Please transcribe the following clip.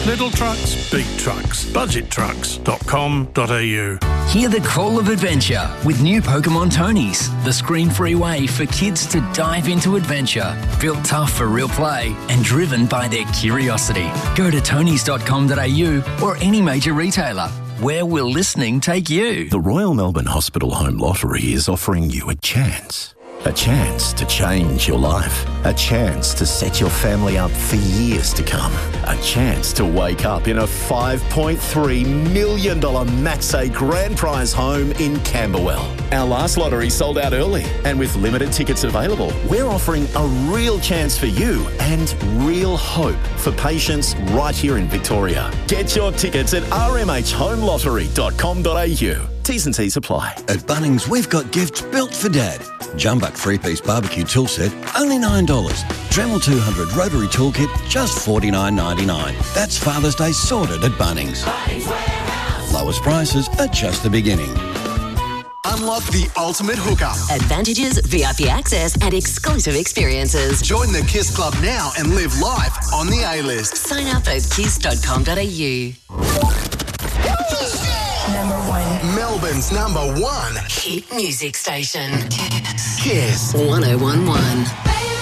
Little trucks, big trucks. Budgettrucks.com.au. Hear the call of adventure with new Pokemon Tonys, the screen-free way for kids to dive into adventure. Built tough for real play and driven by their curiosity. Go to tonys.com.au or any major retailer. Where will listening take you? The Royal Melbourne Hospital Home Lottery is offering you a chance. A chance to change your life. A chance to set your family up for years to come. A chance to wake up in a $5.3 million Maxay grand prize home in Camberwell. Our last lottery sold out early, and with limited tickets available, we're offering a real chance for you and real hope for patients right here in Victoria. Get your tickets at rmhhomelottery.com.au. T's and C's apply. At Bunnings, we've got gifts built for Dad. Jumbuck 3-piece barbecue tool set, only $9. Dremel 200 rotary toolkit, just $49.99. That's Father's Day sorted at Bunnings. Bunnings Warehouse. Lowest prices are just the beginning. Unlock the ultimate hookup. Advantages, VIP access and exclusive experiences. Join the KISS Club now and live life on the A-list. Sign up at kiss.com.au. Number 1. Melbourne's number 1 hit music station. KISS 1011.